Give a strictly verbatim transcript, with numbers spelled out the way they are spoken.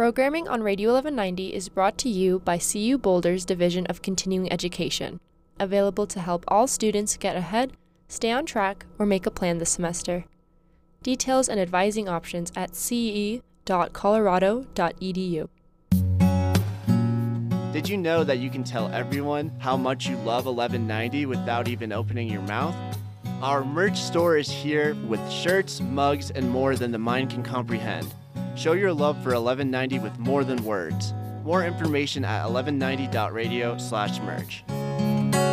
Programming on Radio eleven ninety is brought to you by C U Boulder's Division of Continuing Education, available to help all students get ahead, stay on track, or make a plan this semester. Details and advising options at c e dot colorado dot e d u. Did you know that you can tell everyone how much you love eleven ninety without even opening your mouth? Our merch store is here with shirts, mugs, and more than the mind can comprehend. Show your love for eleven ninety with more than words. More information at eleven ninety dot radio slash merch.